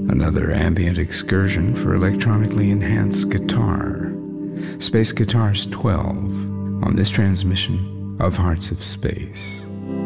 Another ambient excursion for electronically enhanced guitar. Space Guitars 12 on this transmission of Hearts of Space.